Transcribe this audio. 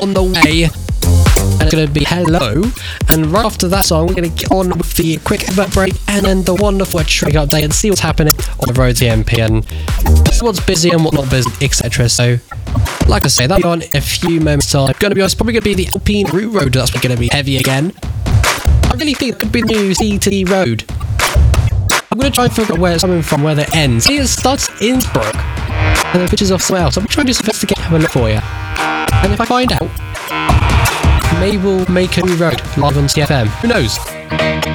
on the way. And it's going to be Hello. And right after that song, we're going to get on with the quick advert break and then the wonderful traffic update and see what's happening on the road to the MP and what's busy and what not busy, etc. So, like I say, that'll be on in a few moments' time. Going to be honest, probably going to be the Alpine Route Road that's going to be heavy again. I really think it could be the new C Road. I'm going to try and figure out where it's coming from, where it ends. See, it starts in Innsbruck and then pitches off somewhere else. I'm trying to just investigate and have a look for you. And if I find out, maybe we'll make a new road live on TFM. Who knows?